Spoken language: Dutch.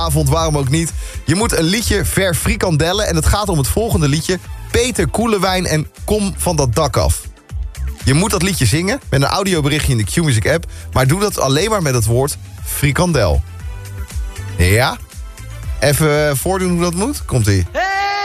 avond, waarom ook niet. Je moet een liedje verfrikandellen en het gaat om het volgende liedje. Peter Koelewijn en Kom van dat dak af. Je moet dat liedje zingen met een audioberichtje in de Q-Music app, maar doe dat alleen maar met het woord frikandel. Ja? Even voordoen hoe dat moet? Komt-ie.